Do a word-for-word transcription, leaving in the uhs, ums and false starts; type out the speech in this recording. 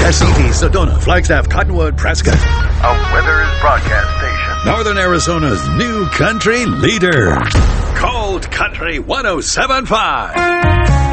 Esselte, Sedona, Flagstaff, Cottonwood, Prescott. A Withers broadcast station. Northern Arizona's new country leader. Cold Country one oh seven point five.